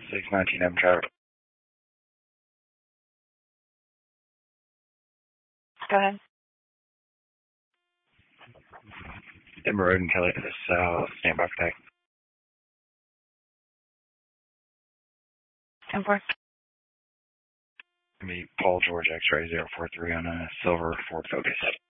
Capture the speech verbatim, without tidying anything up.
six nineteen M traffic. Go ahead. Denver Road and Kelly to the south. Stand by for tag. ten four. Me, Paul George X-ray zero four three on a silver Ford Focus.